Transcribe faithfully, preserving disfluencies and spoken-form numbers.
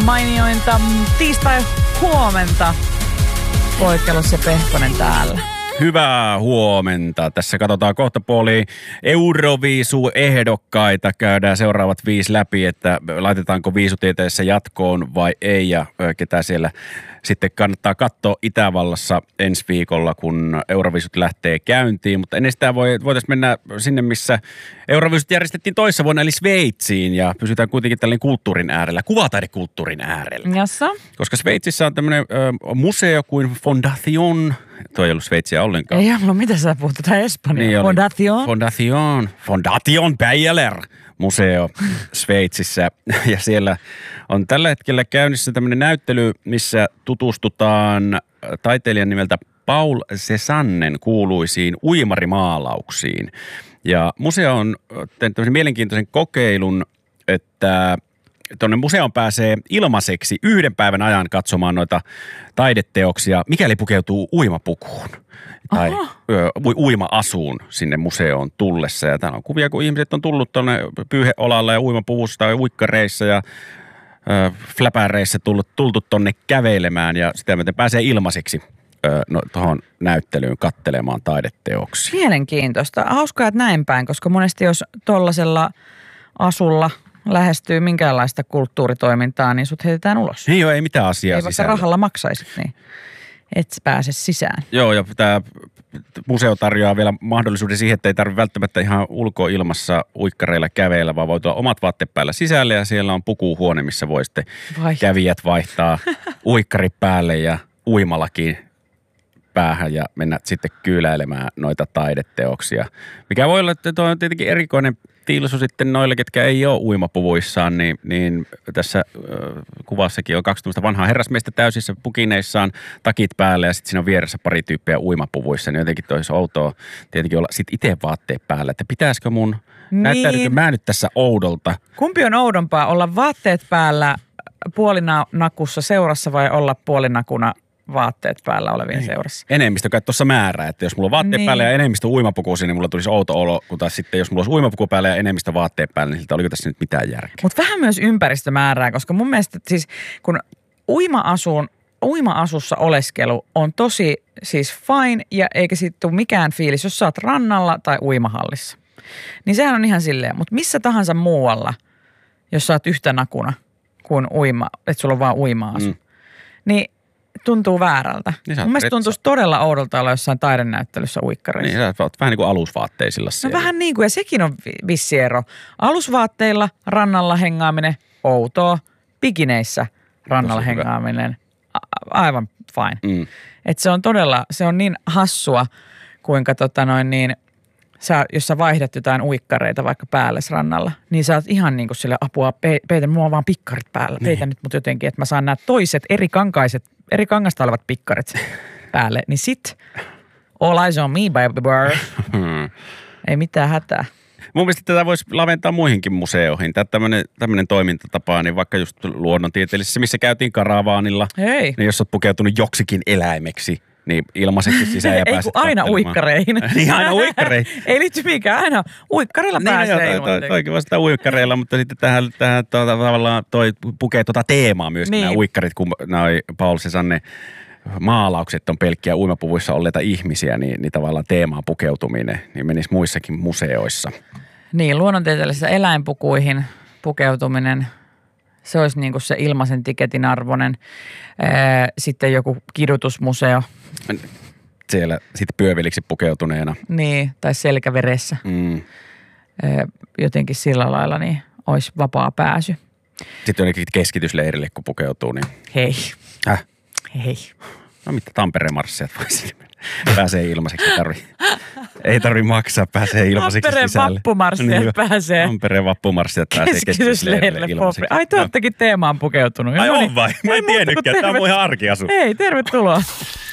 mainiointa tiistai-huomenta. Poikkelus ja Pehkonen täällä. Hyvää huomenta. Tässä katsotaan kohta puoli Euroviisu-ehdokkaita. Käydään seuraavat viisi läpi, että laitetaanko viisutieteessä jatkoon vai ei ja ketä siellä sitten kannattaa katsoa Itävallassa ensi viikolla, kun Euroviisut lähtee käyntiin. Mutta ennen sitä voi, voitaisiin mennä sinne, missä Euroviisut järjestettiin toissa vuonna, eli Sveitsiin. Ja pysytään kuitenkin tällainen kulttuurin äärellä, kuvataidekulttuurin äärellä. Jassa. Koska Sveitsissä on tämmöinen ö, museo kuin Fondation. Tuo ei ollut Sveitsiä ollenkaan. Ei ollut, mitä sä puhut, tätä Espanjaa? Niin Fondation? Fondation. Fondation Bayer museo Sveitsissä. Ja siellä on tällä hetkellä käynnissä tämmöinen näyttely, missä tutustutaan taiteilijan nimeltä Paul Cézannen kuuluisiin uimarimaalauksiin. Ja museo on tehnyt tämmöisen mielenkiintoisen kokeilun, että tuonne museoon pääsee ilmaiseksi yhden päivän ajan katsomaan noita taideteoksia, mikäli pukeutuu uimapukuun tai ö, uima-asuun sinne museoon tullessa. Ja täällä on kuvia, kun ihmiset on tullut tuonne pyyheolalla ja uimapuvussa tai uikkareissa ja ö, fläpäreissä tullut, tultu tuonne kävelemään ja sitä myöten pääsee ilmaiseksi ö, no, tuohon näyttelyyn katselemaan taideteoksia. Mielenkiintoista. Hauskaa, että näin päin, koska monesti jos tollasella asulla lähestyy minkäänlaista kulttuuritoimintaa, niin sut heitetään ulos. Niin joo, ei mitään asiaa ei vaikka sisällä. rahalla maksaisit, niin et pääse sisään. Joo, ja tämä museo tarjoaa vielä mahdollisuuden siihen, että ei tarvitse välttämättä ihan ulkoilmassa uikkareilla käveillä, vaan voi tulla omat vaatteet päällä sisälle ja siellä on pukuhuone, missä voi sitten Vai. kävijät vaihtaa uikkari päälle ja uimalakin päähän ja mennä sitten kyyläilemään noita taideteoksia. Mikä voi olla, että tuo on tietenkin erikoinen tiilsu sitten noille, ketkä ei ole uimapuvuissaan, niin, niin tässä äh, kuvassakin on kaksitoista vanhaa herrasmiestä täysissä pukineissaan, takit päälle ja sitten siinä on vieressä pari tyyppiä uimapuvuissa. Niin jotenkin toisi outoa tietenkin olla sitten itse vaatteet päällä, että pitäisikö mun, niin. näyttäydykö mä nyt tässä oudolta? Kumpi on oudompaa, olla vaatteet päällä puolinakussa seurassa vai olla puolinakuna vaatteet päällä olevien niin. seurassa? Enemmistö kai tuossa määrää, että jos mulla on vaatteet niin. päällä ja enemmistö uimapukuisin, niin mulla tulisi outo olo, kun taas sitten jos mulla olisi uimapuku päällä ja enemmistö vaatteet päällä, niin siltä oliko tässä nyt mitään järkeä? Mutta vähän myös ympäristömäärää, koska mun mielestä siis kun uima-asuun, uima-asussa oleskelu on tosi siis fine ja eikä siitä tule mikään fiilis, jos sä oot rannalla tai uimahallissa. Niin sehän on ihan silleen, mutta missä tahansa muualla, jos sä oot yhtä nakuna kuin uima, että sulla on vaan uima-asu, mm. niin tuntuu väärältä. Niin mun mielestä tuntuisi todella oudolta olla jossain taidenäyttelyssä uikkareissa. Niin, sä oot vähän niin kuin alusvaatteisilla siellä. No vähän niin kuin, ja sekin on vissi ero. Alusvaatteilla rannalla hengaaminen, outoa. Pikineissä rannalla Tosi hengaaminen, a- aivan fine. Mm. Että se on todella, se on niin hassua, kuinka tota noin niin, sä, jos sä vaihdat jotain uikkareita vaikka päälles rannalla, niin sä oot ihan niin kuin sille apua, pe- peitä, mulla on vaan pikkarit päällä. Niin. Peitä nyt mut jotenkin, että mä saan nämä toiset eri kankaiset, eri kangasta olevat pikkarit päälle. Niin sit, all eyes on me, baby boy. Ei mitään hätää. Mun mielestä tätä voisi laventaa muihinkin museoihin. Tämä tämmöinen, tämmöinen toimintatapa, niin vaikka just luonnontieteellisessä, missä käytiin karavaanilla. Hei. Niin jos oot pukeutunut joksikin eläimeksi, niin ilmaiseksi sisään ja pääset Ei aina uikkareihin. Niin aina uikkareihin. Ei liity mikään, aina uikkareilla niin, pääsee. Niin, toi, toikin vasta uikkareilla, mutta sitten tähän, tähän to, tavallaan toi pukee tuota teemaa myöskin niin. Nämä uikkarit, kun noi Paul Cézanne maalaukset on pelkkiä uimapuvuissa olleita ihmisiä, niin, niin tavallaan teemaan pukeutuminen niin menisi muissakin museoissa. Niin, luonnontieteellisissä eläinpukuihin pukeutuminen, se olisi niin kuin se ilmaisen tiketin arvoinen. Sitten joku kidutusmuseo. Siellä sitten pyöveliksi pukeutuneena. Niin, tai selkäveressä. Mm. Jotenkin sillä lailla niin olisi vapaa pääsy. Sitten jonnekin keskitysleirille, kun pukeutuu, niin... Hei. Häh? Hei. No mitä Tampereen marssijat voisi pääsee ilmaiseksi, ei tarvi, ei tarvi maksaa, pääsee ilmaiseksi Tampereen sisälle. Tampereen vappumarssijat niin, pääsee. Tampereen vappumarssijat pääsee keskitysleirille ilmaiseksi. Ai te oottekin teemaan pukeutunut. Ai no on niin. vai? Mä en tiennytkään, tämä on mun ihan arkiasu. Hei, tervetuloa.